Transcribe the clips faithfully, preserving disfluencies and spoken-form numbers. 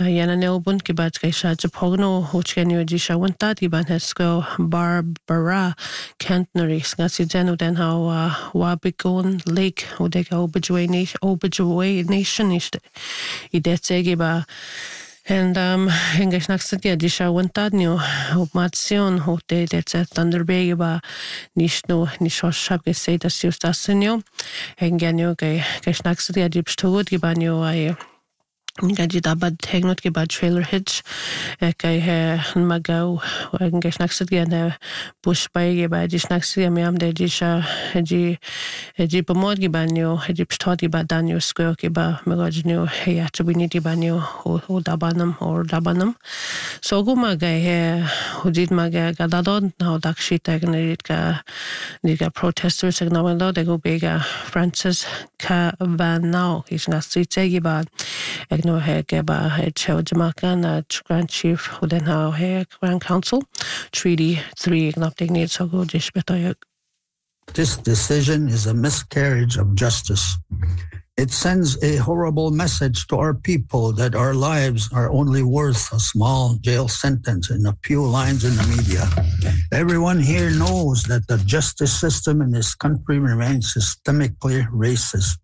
yana neobun ki ba gaisha japogno hochgenio jisha wanta di ban hesko Barbara Kentnery ngasi jenu den how wabigon lake odega obajwe nation obajwe nation is idetsegi ba. And um English naxadia disha wantadnio opmation hote detset Thunderbay ba nishno nishoshab ge say das justasenio engenio ge geschnaxadia dipstod gibanio ai Gaji dabad hegnot ge bad trailer hitch kai he magau en geschnaxed ge ne bush bei ge bad geschnaxed ge am de disha ji ji pomod ge banyo ji pstod ge bad danyo sko ge ba magajnio he atbini ge banyo ho dabanam or dabanam so go maga he hojit maga gadadod na dakshit gne ka diga protesters signalo de go bega Francis Kavanagh is na street ge bad no he geba he chow Jamaica na Grand Chief who then how he Grand Council Treaty three ignoting needs so go dish betoyok. This decision is a miscarriage of justice. It sends a horrible message to our people that our lives are only worth a small jail sentence and a few lines in the media. Everyone here knows that the justice system in this country remains systemically racist.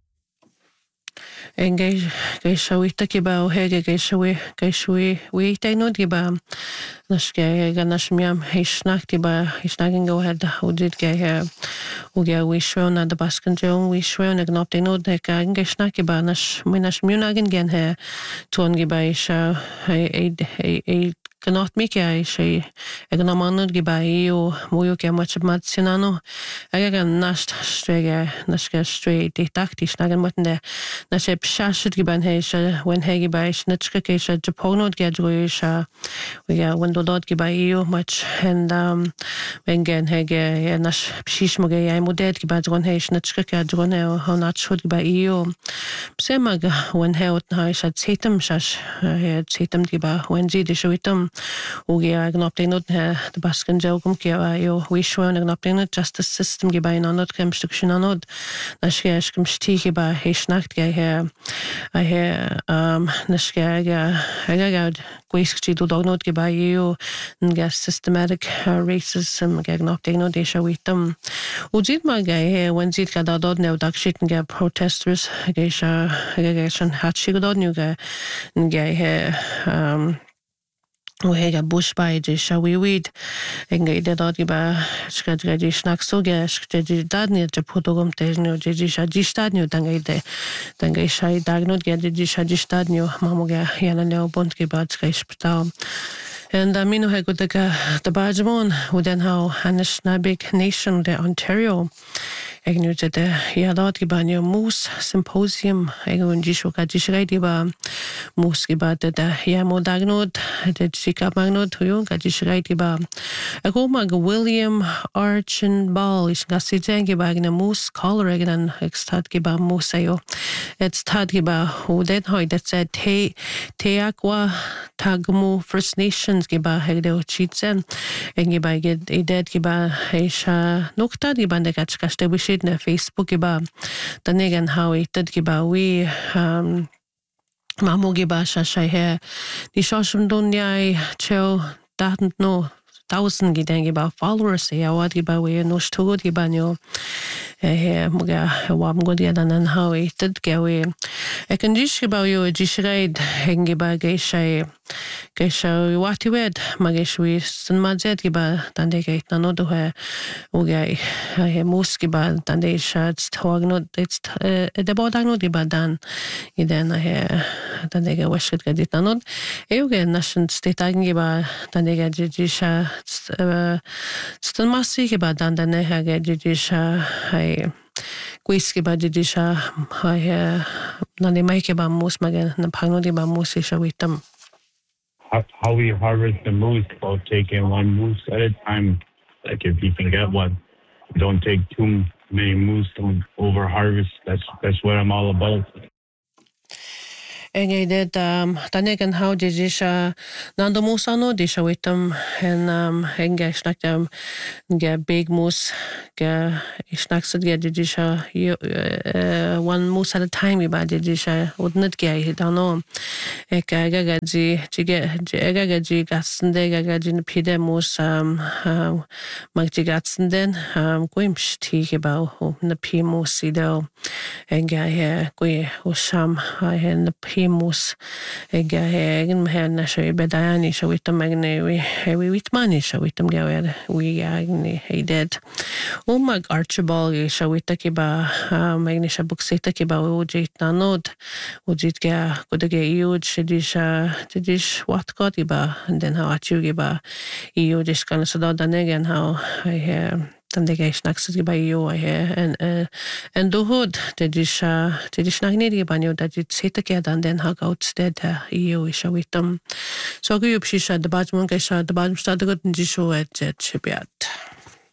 Engage Gaishawi Takiba, Hege Gaishawi, Gaishawi, we take no diba. Nashke, Ganashmiam, Hishnaktiba, Hishnagin go ahead, who did get here. Ugia, we shrown at the Baskin Joe, we shrown a gnopte no deck, and Gashnakiba, Nash, Minash Munagin gen here, Tuangiba, a a a cannot make a she egnomano gibai o moyo ke much matsinano again nasht strega nashka straight de taktisch nagen muten de nashe pshashit giban he when he gibai snitchka ke she japono gedruisha we ga window dot gibai o much and um when gen he ge nash pshish moge ya modet gibai dron he snitchka ke dron he honat shud gibai o semaga when he ot ha shat setem shash he setem gibai when ji de shoitam Ugi agnoptinut the Baskin Jogum Kia, yo, we show an agnoptinut justice system gibain on not construction on not. Nashkash come stiki by Hishnacht gay here. I hear um Nashkaga, Hagagad, Quaski do dog not gibai you and gas systematic racism, gagnoptinut, they shall with them. Ujit my guy here when Zit Gadadod now duck shit and get protesters, Gaisha, Hagagation, Hatchigodod, new guy, and gay here. Um, we have bush by the shall we weed and get the doggy by Skadgadi snack so gas, Jadi Dadney to put on Tesno, Jadi Shadistadnu, Dangay, Dangay Shai Dagnot, get the Shadistadnu, Mamoga, Yanano, Bontki Bad Skysptal. And I mean, I got the Bajmon, who then how Hanish Nabik Nation, the Ontario. Ik nu zit de ja dat giba nu moes symposium ik un jisho ka jishrai diba moes giba de de ja modagnod de jika magnod huyun ka jishrai diba ik ook mag William Archambault is gasi jeng giba gne moes color igen ik stad giba moes ayo het stad giba hoe den hoy dat said te te aqua tagmu First Nations giba hegde ochitsen en giba get edet giba heisha nokta giba de kachkaste na Facebook giba tanigan how it did giba we um mamu giba shashay he di shoshum dunyai cheo datant no thousand giden giba followers ya wat giba we no stugod giba nyo he muga wam godia dan how it did ge we I can dish giba yo jishraid heng giba geishay geishay what you wed magesh sun mazet giba dan de geit na no do he ugai he mus giba dan de shats togno it's de bodagno giba dan iden he dan de ge washit gedit na no e ugai nation state giba dan de ge jisha stun masi giba dan dan he ge jisha hai Quisky ba jidisha hai nani maike ba mus magen na pangodi ba mus isha witam. How, how we harvest the moose, about taking one moose at a time. Like if you can get one, don't take too many moose, don't over harvest. That's that's what I'm all about. engeded um tanegan how did you nando musano di shawitam en um enga snaktam ge big moose ge snaksad ge did you one moose at a time ba did you wouldn't ge dano ek gagaji jige gagaji gatsende gagaji pide moose um magjigatsenden um quimsh ti ba na p moose ido enga he kwe osam en the Pimus Gahagan Mahana Shay Bedani show with the Magne we we with money show with them go we agni he did. Oh my Archibald show with the Kiba Magnisha Buxita Kiba Ujit Nanod Ujit Ga Kudaga Uj Shidisha Tidish what got Iba and then how Achugiba you just kind of saw the again how I hear dan det jeg snakker til bare jo her en en dohod det de sha det de snakker ned i banjo det de sitter ikke dan den har gått sted jo i shawitam så går jo precis det bare man kan så det bare stadig godt de så et et